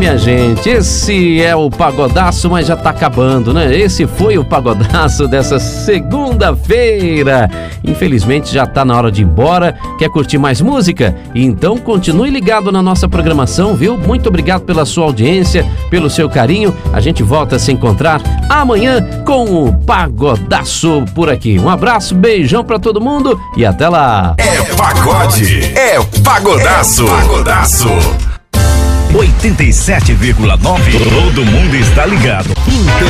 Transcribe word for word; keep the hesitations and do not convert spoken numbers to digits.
minha gente, esse é o Pagodaço, mas já tá acabando, né? Esse foi o Pagodaço dessa segunda-feira. Infelizmente já tá na hora de ir embora. Quer curtir mais música? Então continue ligado na nossa programação, viu? Muito obrigado pela sua audiência, pelo seu carinho. A gente volta a se encontrar amanhã com o Pagodaço por aqui. Um abraço, beijão pra todo mundo e até lá. É pagode, é Pagodaço. É Pagodaço. oitenta e sete vírgula nove. Todo mundo está ligado. Inter